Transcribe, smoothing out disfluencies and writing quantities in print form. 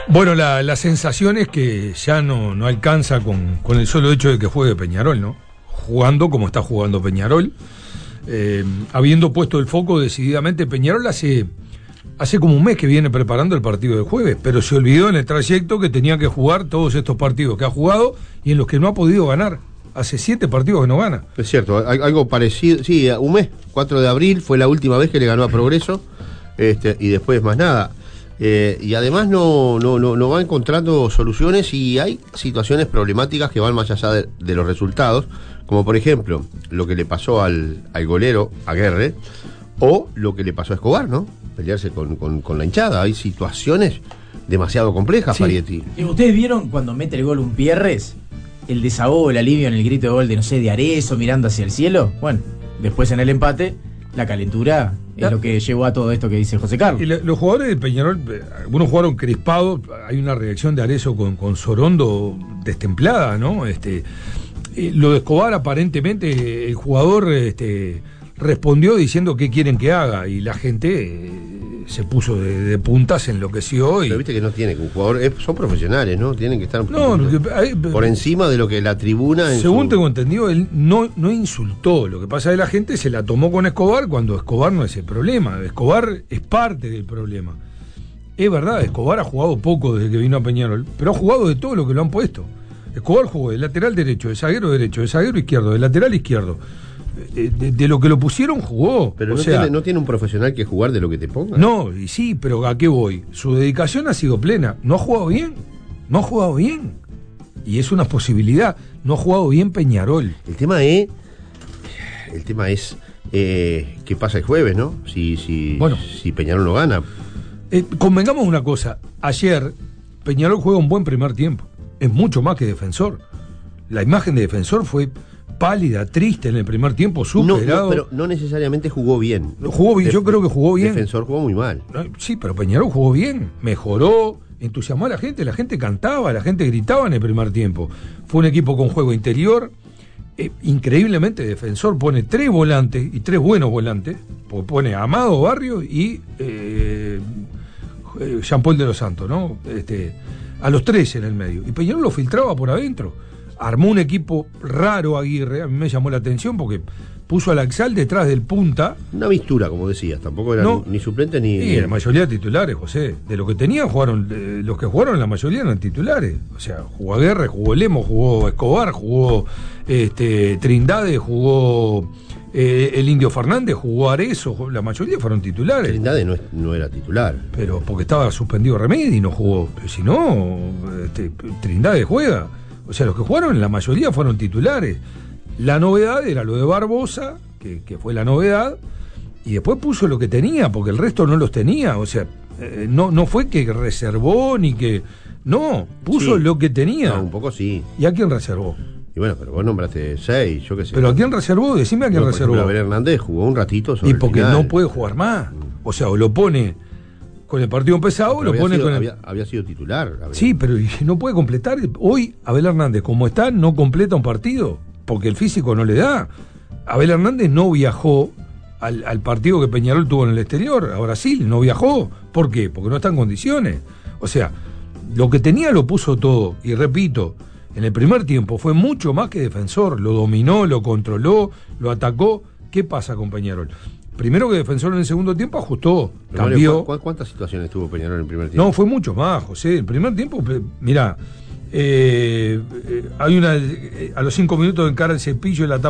Bueno, la sensación es que ya no alcanza con el solo hecho de que juegue Peñarol, ¿no? Jugando como está jugando Peñarol, habiendo puesto el foco decididamente. Peñarol hace como un mes que viene preparando el partido de jueves, pero se olvidó en el trayecto que tenía que jugar todos estos partidos que ha jugado y en los que no ha podido ganar. Hace 7 partidos que no gana. Es cierto, algo parecido, sí, un mes, 4 de abril, fue la última vez que le ganó a Progreso, y después más nada. Y además no va encontrando soluciones y hay situaciones problemáticas que van más allá de los resultados, como por ejemplo lo que le pasó al golero Aguerre o lo que le pasó a Escobar, ¿no? Pelearse con la hinchada. Hay situaciones demasiado complejas, sí. Parietti. ¿Ustedes vieron cuando mete el gol un Pierres? El desahogo, el alivio en el grito de gol de, no sé, de Arezzo mirando hacia el cielo. Bueno, después en el empate, la calentura es lo que llevó a todo esto que dice José Carlos. Y los jugadores de Peñarol, algunos jugaron crispados. Hay una reacción de Arezzo con Sorondo destemplada, ¿no? Lo de Escobar, aparentemente, el jugador respondió diciendo qué quieren que haga, y la gente se puso de puntas, enloqueció. Pero viste que no tiene que un jugador, son profesionales, ¿no? Tienen que estar por encima de lo que la tribuna. Según tengo entendido, él no insultó. Lo que pasa es que la gente se la tomó con Escobar cuando Escobar no es el problema. Escobar es parte del problema. Es verdad, Escobar ha jugado poco desde que vino a Peñarol, pero ha jugado de todo lo que lo han puesto. Escobar jugó de lateral derecho, de zaguero izquierdo, de lateral izquierdo. De lo que lo pusieron jugó. Pero no tiene un profesional que jugar de lo que te ponga. No, y sí, pero ¿a qué voy? Su dedicación ha sido plena. ¿No ha jugado bien? Y es una posibilidad. No ha jugado bien Peñarol. El tema es qué pasa el jueves, ¿no? Si Peñarol no gana. Convengamos una cosa. Ayer Peñarol juega un buen primer tiempo. Es mucho más que Defensor. La imagen de Defensor fue pálida, triste en el primer tiempo, superado. Pero no necesariamente jugó bien. Jugó bien, yo creo que jugó bien. Defensor jugó muy mal. Sí, pero Peñarol jugó bien, mejoró, entusiasmó a la gente cantaba, la gente gritaba en el primer tiempo. Fue un equipo con juego interior. Increíblemente Defensor pone 3 volantes, y 3 buenos volantes, porque pone a Amado Barrio y Jean-Paul de los Santos, ¿no? A los 3 en el medio. Y Peñarol lo filtraba por adentro. Armó un equipo raro Aguirre, a mí me llamó la atención porque puso a Laxal detrás del punta. Una mistura, como decías, tampoco eran ni suplentes ni... Sí, la mayoría de titulares, José. De lo que tenían jugaron, los que jugaron la mayoría eran titulares. O sea, jugó Aguirre, jugó Lemos, jugó Escobar, jugó Trindade, jugó el Indio Fernández, jugó Arezzo, la mayoría fueron titulares. Trindade no era titular. Pero porque estaba suspendido Remedi y no jugó. Pero si no, Trindade juega. O sea, los que jugaron, la mayoría fueron titulares. La novedad era lo de Barbosa, que fue la novedad, y después puso lo que tenía, porque el resto no los tenía. O sea, no fue que reservó ni que... No, puso lo que tenía. No, un poco sí. ¿Y a quién reservó? Y bueno, pero vos nombraste 6, yo qué sé. ¿Pero a quién reservó? Decime a quién reservó. Abel Hernández jugó un ratito sobre y porque no puede jugar más. O lo pone... Con el partido empezado lo pone había sido titular. Sí, pero no puede completar. Hoy Abel Hernández, como está, no completa un partido, porque el físico no le da. Abel Hernández no viajó al partido que Peñarol tuvo en el exterior, a Brasil, no viajó. ¿Por qué? Porque no está en condiciones. O sea, lo que tenía lo puso todo. Y repito, en el primer tiempo fue mucho más que Defensor. Lo dominó, lo controló, lo atacó. ¿Qué pasa con Peñarol? Primero que Defensor en el segundo tiempo ajustó, cambió. ¿Cuántas situaciones tuvo Peñarol en el primer tiempo? No, fue mucho más, José. El primer tiempo, mirá, hay una, a los 5 minutos encara el Cepillo y la tapa